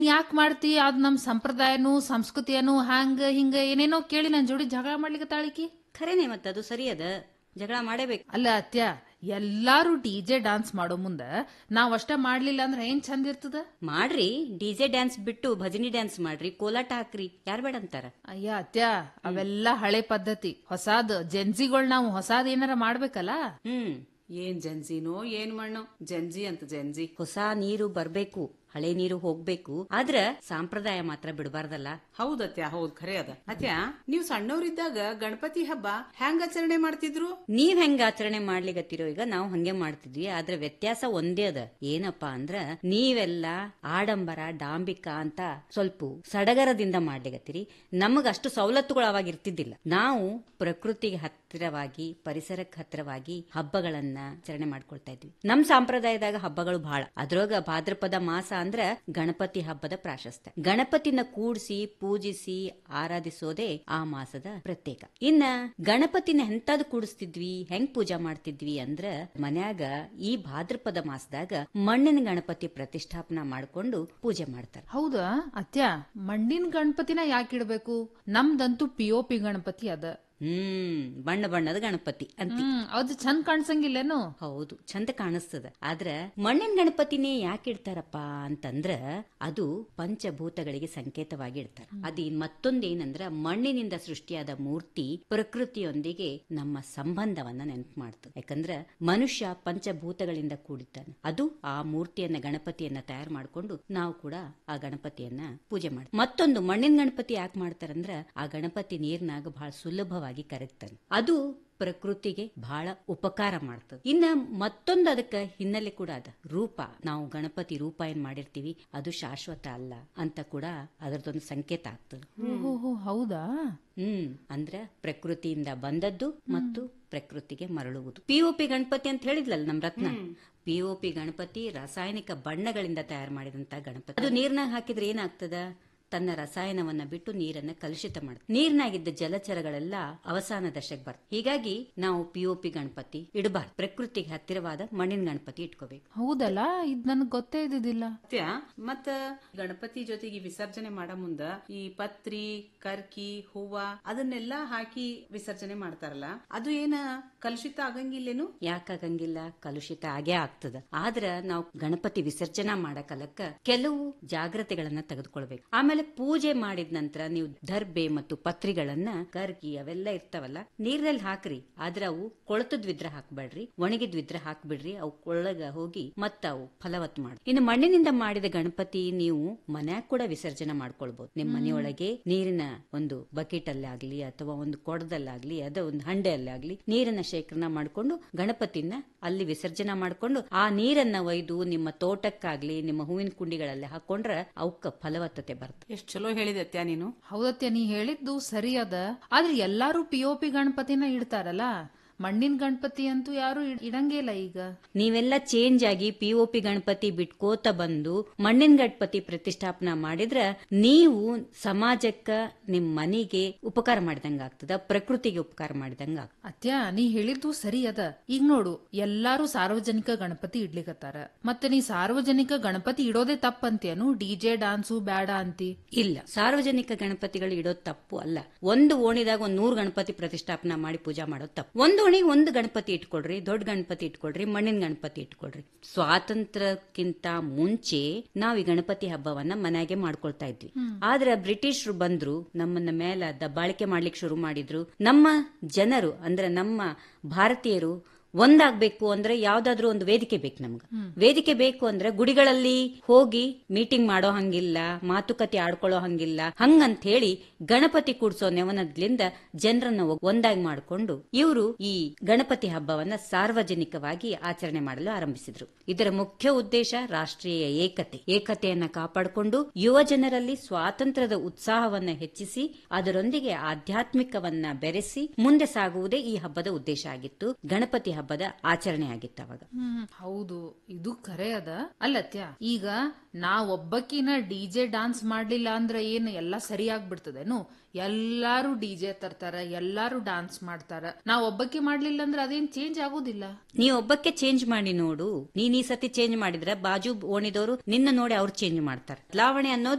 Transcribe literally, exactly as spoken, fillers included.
ಯಾಕೆ ಮಾಡ್ತಿ ಅದ್ ನಮ್ ಸಂಪ್ರದಾಯನು ಸಂಸ್ಕೃತಿಯನು ಹಂಗ ಹಿಂಗ ಏನೇನೋ ಕೇಳಿ ನನ್ ಜೋಡಿ ಜಗಳ ಮಾಡ್ಲಿಕ್ಕೆ ತಾಳಿಕಿ. ಖರೇನೆ ಮತ್ತ ಅದು ಸರಿ ಅದ, ಜಗಳ ಮಾಡೇಬೇಕು. ಅಲ್ಲ ಅತ್ಯ, ಎಲ್ಲಾರು ಡಿಜೆ ಡಾನ್ಸ್ ಮಾಡೋ ಮುಂದ ನಾವ್ ಅಷ್ಟ ಮಾಡ್ಲಿಲ್ಲ ಅಂದ್ರೆ ಏನ್ ಚಂದ ಇರ್ತದ? ಮಾಡ್ರಿ, ಡಿಜೆ ಡ್ಯಾನ್ಸ್ ಬಿಟ್ಟು ಭಜನಿ ಡ್ಯಾನ್ಸ್ ಮಾಡ್ರಿ, ಕೋಲಾಟ ಹಾಕ್ರಿ, ಯಾರ್ ಬೇಡ ಅಂತಾರ? ಅಯ್ಯ ಅತ್ಯ, ಅವೆಲ್ಲಾ ಹಳೆ ಪದ್ಧತಿ. ಹೊಸಾದ್ ಜೆನ್ಸಿಗಳ್ ನಾವು ಹೊಸಾದ್ ಏನಾರ ಮಾಡ್ಬೇಕಲ್ಲ. ಹ್ಮ್ ಏನ್ ಜನ್ಜಿನೋ ಏನ್ ಮಣ್ಣು, ಜನ್ಜಿ ಅಂತ ಜನ್ಜಿ. ಹೊಸ ನೀರು ಬರ್ಬೇಕು, ಹಳೆ ನೀರು ಹೋಗ್ಬೇಕು, ಆದ್ರ ಸಂಪ್ರದಾಯ ಮಾತ್ರ ಬಿಡಬಾರ್ದಲ್ಲ. ಹೌದತ್ಯ, ಹೌದ್ ಖರೆ ಅದ. ಅತ್ಯ, ನೀವ್ ಸಣ್ಣವ್ರಿದ್ದಾಗ ಗಣಪತಿ ಹಬ್ಬ ಹೆಂಗ್ ಆಚರಣೆ ಮಾಡ್ತಿದ್ರು? ನೀವ್ ಹೆಂಗ ಆಚರಣೆ ಮಾಡ್ಲಿಗತ್ತಿರೋ ಈಗ ನಾವು ಹಂಗೆ ಮಾಡ್ತಿದ್ವಿ. ಆದ್ರೆ ವ್ಯತ್ಯಾಸ ಒಂದೇ ಅದ. ಏನಪ್ಪಾ ಅಂದ್ರ ನೀವೆಲ್ಲ ಆಡಂಬರ ಡಾಂಬಿಕ ಅಂತ ಸ್ವಲ್ಪ ಸಡಗರದಿಂದ ಮಾಡ್ಲಿಗತ್ತೀರಿ. ನಮಗ ಅಷ್ಟು ಸವಲತ್ತುಗಳು ಅವಾಗ ಇರ್ತಿದ್ದಿಲ್ಲ. ನಾವು ಪ್ರಕೃತಿಗೆ ಹತ್ತಿರವಾಗಿ, ಪರಿಸರಕ್ಕೆ ಹತ್ತಿರವಾಗಿ ಹಬ್ಬಗಳನ್ನ ಆಚರಣೆ ಮಾಡ್ಕೊಳ್ತಾ ಇದ್ವಿ. ನಮ್ ಸಂಪ್ರದಾಯದಾಗ ಹಬ್ಬಗಳು ಬಹಳ. ಅದ್ರೊಳಗ ಭಾದ್ರಪದ ಮಾಸ ಅಂದ್ರ ಗಣಪತಿ ಹಬ್ಬದ ಪ್ರಾಶಸ್ತ್ಯ. ಗಣಪತಿನ ಕೂಡ್ಸಿ ಪೂಜಿಸಿ ಆರಾಧಿಸೋದೇ ಆ ಮಾಸದ ಪ್ರತ್ಯೇಕ. ಇನ್ನ ಗಣಪತಿನ ಎಂತಾದ್ ಕೂಡಿಸ್ತಿದ್ವಿ, ಹೆಂಗ್ ಪೂಜಾ ಮಾಡ್ತಿದ್ವಿ ಅಂದ್ರ ಮನ್ಯಾಗ ಈ ಭಾದ್ರಪದ ಮಾಸದಾಗ ಮಣ್ಣಿನ ಗಣಪತಿ ಪ್ರತಿಷ್ಠಾಪನಾ ಮಾಡ್ಕೊಂಡು ಪೂಜೆ ಮಾಡ್ತಾರ. ಹೌದಾ ಅತ್ಯ, ಮಣ್ಣಿನ ಗಣಪತಿನ ಯಾಕೆ ಇಡ್ಬೇಕು? ನಮ್ದಂತೂ ಪಿಒಪಿ ಗಣಪತಿ ಅದ. ಹ್ಮ್ ಬಣ್ಣ ಬಣ್ಣದ ಗಣಪತಿ ಅಂತಿ. ಹ್ಮ್ ಅದು ಚಂದ ಕಾಣ್ಸಂಗಿಲ್ಲೇನು? ಹೌದು, ಚಂದ ಕಾಣಿಸ್ತದ. ಆದ್ರ ಮಣ್ಣಿನ ಗಣಪತಿನೇ ಯಾಕೆ ಇಡ್ತಾರಪ್ಪ ಅಂತಂದ್ರ ಅದು ಪಂಚಭೂತಗಳಿಗೆ ಸಂಕೇತವಾಗಿ ಇಡ್ತಾರ. ಅದು ಮತ್ತೊಂದೇನಂದ್ರ ಮಣ್ಣಿನಿಂದ ಸೃಷ್ಟಿಯಾದ ಮೂರ್ತಿ ಪ್ರಕೃತಿಯೊಂದಿಗೆ ನಮ್ಮ ಸಂಬಂಧವನ್ನ ನೆನಪು ಮಾಡ್ತದೆ. ಯಾಕಂದ್ರ ಮನುಷ್ಯ ಪಂಚಭೂತಗಳಿಂದ ಕೂಡಿದ್ದಾನೆ. ಅದು ಆ ಮೂರ್ತಿಯನ್ನ ಗಣಪತಿಯನ್ನ ತಯಾರು ಮಾಡ್ಕೊಂಡು ನಾವು ಕೂಡ ಆ ಗಣಪತಿಯನ್ನ ಪೂಜೆ ಮಾಡ್ತೀವಿ. ಮತ್ತೊಂದು ಮಣ್ಣಿನ ಗಣಪತಿ ಯಾಕೆ ಮಾಡ್ತಾರಂದ್ರ ಆ ಗಣಪತಿ ನೀರ್ನಾಗ ಬಹಳ ಸುಲಭವಾಗಿ ಕರಗ್ತಾನೆ. ಅದು ಪ್ರಕೃತಿಗೆ ಬಹಳ ಉಪಕಾರ ಮಾಡ್ತದೆ. ಇನ್ನ ಮತ್ತೊಂದು ಅದಕ್ಕ ಹಿನ್ನೆಲೆ ಕೂಡ ಅದ. ರೂಪ, ನಾವು ಗಣಪತಿ ರೂಪ ಏನ್ ಮಾಡಿರ್ತೀವಿ ಅದು ಶಾಶ್ವತ ಅಲ್ಲ ಅಂತ ಕೂಡ ಅದರದೊಂದು ಸಂಕೇತ ಆಗ್ತದೆ. ಹೌದಾ? ಹ್ಮ್ ಅಂದ್ರ ಪ್ರಕೃತಿಯಿಂದ ಬಂದದ್ದು ಮತ್ತು ಪ್ರಕೃತಿಗೆ ಮರಳುವುದು. ಪಿಒಪಿ ಗಣಪತಿ ಅಂತ ಹೇಳಿದ್ಲಲ್ಲ ನಮ್ ರತ್ನ. ಪಿಒಪಿ ಗಣಪತಿ ರಾಸಾಯನಿಕ ಬಣ್ಣಗಳಿಂದ ತಯಾರು ಮಾಡಿದಂತ ಗಣಪತಿ. ಅದು ನೀರ್ನಾಗ ಹಾಕಿದ್ರೆ ಏನಾಗ್ತದ? ತನ್ನ ರಸಾಯನವನ್ನ ಬಿಟ್ಟು ನೀರನ್ನ ಕಲುಷಿತ ಮಾಡುತ್ತೆ. ನೀರ್ನಾಗಿದ್ದ ಜಲಚರಗಳೆಲ್ಲ ಅವಸಾನ ದಶಕ್ ಬರ್ತದೆ. ಹೀಗಾಗಿ ನಾವು ಪಿಒಪಿ ಗಣಪತಿ ಇಡಬಾರ್ದು. ಪ್ರಕೃತಿಗೆ ಹತ್ತಿರವಾದ ಮಣ್ಣಿನ ಗಣಪತಿ ಇಟ್ಕೋಬೇಕು. ಹೌದಲ್ಲ, ಇದ್ ನನ್ಗೆ ಗೊತ್ತೇ ಇದ್ದಿದ್ದಿಲ್ಲ. ಅತ್ಯ, ಮತ್ತ ಗಣಪತಿ ಜೊತೆಗೆ ವಿಸರ್ಜನೆ ಮಾಡ ಮುಂದ ಈ ಪತ್ರಿ, ಕರ್ಕಿ, ಹೂವ ಅದನ್ನೆಲ್ಲಾ ಹಾಕಿ ವಿಸರ್ಜನೆ ಮಾಡ್ತಾರಲ್ಲ, ಅದು ಏನ ಕಲುಷಿತ ಆಗಂಗಿಲ್ಲೇನು? ಯಾಕಾಗಂಗಿಲ್ಲ, ಕಲುಷಿತ ಆಗೇ ಆಗ್ತದ. ಆದ್ರ ನಾವು ಗಣಪತಿ ವಿಸರ್ಜನಾ ಮಾಡಕಲಕ್ಕ ಕೆಲವು ಜಾಗ್ರತೆಗಳನ್ನ ತೆಗೆದುಕೊಳ್ಬೇಕು. ಆಮೇಲೆ ಪೂಜೆ ಮಾಡಿದ ನಂತರ ನೀವು ದರ್ಬೆ ಮತ್ತು ಪತ್ರಿಗಳನ್ನ, ಕರ್ಕಿ ಅವೆಲ್ಲ ಇರ್ತಾವಲ್ಲ, ನೀರ್ನಲ್ಲಿ ಹಾಕ್ರಿ. ಆದ್ರೆ ಅವು ಕೊಳತದ್ವಿದ್ರ ಹಾಕ್ಬೇಡ್ರಿ, ಒಣಗಿದ್ವಿದ್ರ ಹಾಕ್ಬಿಡ್ರಿ. ಅವು ಕೊಳ್ಳಗ ಹೋಗಿ ಮತ್ತ ಅವು ಫಲವತ್ ಮಾಡಿ. ಇನ್ನು ಮಣ್ಣಿನಿಂದ ಮಾಡಿದ ಗಣಪತಿ ನೀವು ಮನ್ಯಾಗ ಕೂಡ ವಿಸರ್ಜನೆ ಮಾಡ್ಕೊಳ್ಬಹುದು. ನಿಮ್ ಮನೆಯೊಳಗೆ ನೀರಿನ ಒಂದು ಬಕೆಟ್ ಅಲ್ಲಿ ಆಗ್ಲಿ ಅಥವಾ ಒಂದು ಕೊಡದಲ್ಲಾಗ್ಲಿ ಅದ ಒಂದು ಹಂಡೆ ಆಗ್ಲಿ ನೀರನ್ನ ಶೇಖರಣೆ ಮಾಡ್ಕೊಂಡು ಗಣಪತಿನ ಅಲ್ಲಿ ವಿಸರ್ಜನೆ ಮಾಡ್ಕೊಂಡು ಆ ನೀರನ್ನ ಒಯ್ದು ನಿಮ್ಮ ತೋಟಕ್ಕಾಗ್ಲಿ ನಿಮ್ಮ ಹೂವಿನ ಕುಂಡಿಗಳಲ್ಲಿ ಹಾಕೊಂಡ್ರ ಅವಕ್ಕ ಫಲವತ್ತತೆ ಬರ್ತದೆ. ಎಷ್ಟ್ ಚಲೋ ಹೇಳಿದೆ ಅತ್ಯ ನೀನು. ಹೌದತ್ಯ, ನೀ ಹೇಳಿದ್ದು ಸರಿ ಅದ. ಆದ್ರೆ ಎಲ್ಲಾರು ಪಿಒಪಿ ಗಣಪತಿನ ಇಡ್ತಾರಲ್ಲ, ಮಣ್ಣಿನ ಗಣಪತಿ ಅಂತೂ ಯಾರು ಇಡಂಗೇ ಇಲ್ಲ. ಈಗ ನೀವೆಲ್ಲ ಚೇಂಜ್ ಆಗಿ ಪಿಒಪಿ ಗಣಪತಿ ಬಿಟ್ಕೋತ ಬಂದು ಮಣ್ಣಿನ ಗಣಪತಿ ಪ್ರತಿಷ್ಠಾಪನಾ ಮಾಡಿದ್ರ ನೀವು ಸಮಾಜಕ್ಕ ನಿಮ್ ಮನಿಗೆ ಉಪಕಾರ ಮಾಡಿದಂಗ ಆಗ್ತದ, ಪ್ರಕೃತಿಗೆ ಉಪಕಾರ ಮಾಡಿದಂಗ ಆಗ್ತದ. ಅತ್ಯ, ನೀ ಹೇಳಿದ್ದು ಸರಿ ಅದ. ಈಗ ನೋಡು, ಎಲ್ಲಾರು ಸಾರ್ವಜನಿಕ ಗಣಪತಿ ಇಡ್ಲಿಕತ್ತಾರ. ಮತ್ತೆ ನೀ ಸಾರ್ವಜನಿಕ ಗಣಪತಿ ಇಡೋದೇ ತಪ್ಪಂತೇನು? ಡಿಜೆ ಡಾನ್ಸು ಬೇಡ ಅಂತಿ? ಇಲ್ಲ, ಸಾರ್ವಜನಿಕ ಗಣಪತಿಗಳು ಇಡೋದು ತಪ್ಪು ಅಲ್ಲ. ಒಂದು ಓಣಿದಾಗ ಒಂದ್ ನೂರು ಗಣಪತಿ ಪ್ರತಿಷ್ಠಾಪನಾ ಮಾಡಿ ಪೂಜಾ ಮಾಡೋದು ತಪ್ಪು. ಒಂದು ಒಂದು ಗಣಪತಿ ಇಟ್ಕೊಳ್ರಿ, ದೊಡ್ಡ ಗಣಪತಿ ಇಟ್ಕೊಳ್ರಿ, ಮಣ್ಣಿನ ಗಣಪತಿ ಇಟ್ಕೊಳ್ರಿ. ಸ್ವಾತಂತ್ರ್ಯಕ್ಕಿಂತ ಮುಂಚೆ ನಾವ್ ಈ ಗಣಪತಿ ಹಬ್ಬವನ್ನ ಮನೆಯಾಗೆ ಮಾಡ್ಕೊಳ್ತಾ ಇದ್ವಿ. ಆದ್ರೆ ಬ್ರಿಟಿಷರು ಬಂದ್ರು, ನಮ್ಮನ್ನ ಮೇಲೆ ದಬ್ಬಾಳಿಕೆ ಮಾಡ್ಲಿಕ್ಕೆ ಶುರು ಮಾಡಿದ್ರು. ನಮ್ಮ ಜನರು ಅಂದ್ರೆ ನಮ್ಮ ಭಾರತೀಯರು ಒಂದಾಗ್ಬೇಕು ಅಂದ್ರೆ ಯಾವ್ದಾದ್ರು ಒಂದು ವೇದಿಕೆ ಬೇಕು ನಮ್ಗ. ವೇದಿಕೆ ಬೇಕು ಅಂದ್ರೆ ಗುಡಿಗಳಲ್ಲಿ ಹೋಗಿ ಮೀಟಿಂಗ್ ಮಾಡೋ ಹಂಗಿಲ್ಲ, ಮಾತುಕತೆ ಆಡ್ಕೊಳ್ಳೋ ಹಂಗಿಲ್ಲ. ಹಂಗಂತ ಹೇಳಿ ಗಣಪತಿ ಕೂಡ್ಸೋ ನೆವನದ್ಲಿಂದ ಜನರನ್ನ ಒಂದಾಗಿ ಮಾಡಿಕೊಂಡು ಇವರು ಈ ಗಣಪತಿ ಹಬ್ಬವನ್ನ ಸಾರ್ವಜನಿಕವಾಗಿ ಆಚರಣೆ ಮಾಡಲು ಆರಂಭಿಸಿದ್ರು. ಇದರ ಮುಖ್ಯ ಉದ್ದೇಶ ರಾಷ್ಟ್ರೀಯ ಏಕತೆ. ಏಕತೆಯನ್ನ ಕಾಪಾಡಿಕೊಂಡು ಯುವ ಜನರಲ್ಲಿ ಸ್ವಾತಂತ್ರ್ಯದ ಉತ್ಸಾಹವನ್ನ ಹೆಚ್ಚಿಸಿ ಅದರೊಂದಿಗೆ ಆಧ್ಯಾತ್ಮಿಕವನ್ನ ಬೆರೆಸಿ ಮುಂದೆ ಸಾಗುವುದೇ ಈ ಹಬ್ಬದ ಉದ್ದೇಶ ಆಗಿತ್ತು. ಗಣಪತಿ ಹಬ್ಬದ ಆಚರಣೆ ಆಗಿತ್ತು ಅವಾಗ. ಹ್ಮ್ ಹೌದು, ಇದು ಖರೆ ಅದ. ಅಲ್ಲತ್ಯ, ಈಗ ನಾ ಒಬ್ಬಕಿನ ಡಿಜೆ ಡಾನ್ಸ್ ಮಾಡ್ಲಿಲ್ಲ ಅಂದ್ರ ಏನ್ ಎಲ್ಲಾ ಸರಿ ಆಗ್ಬಿಡ್ತದೇನು? ಎಲ್ಲಾರು ಡಿಜೆ ತರ್ತಾರ, ಎಲ್ಲಾರು ಡಾನ್ಸ್ ಮಾಡ್ತಾರ. ನಾ ಒಬ್ಬಕ್ಕೆ ಮಾಡ್ಲಿಲ್ಲ ಅಂದ್ರ ಅದೇನ್ ಚೇಂಜ್ ಆಗೋದಿಲ್ಲ. ನೀ ಒಬ್ಬಕ್ಕೆ ಚೇಂಜ್ ಮಾಡಿ ನೋಡು. ನೀನ್ ಈ ಸತಿ ಚೇಂಜ್ ಮಾಡಿದ್ರೆ ಬಾಜು ಓಣಿದವರು ನಿನ್ನ ನೋಡಿ ಅವ್ರು ಚೇಂಜ್ ಮಾಡ್ತಾರೆ. ಬದಲಾವಣೆ ಅನ್ನೋದು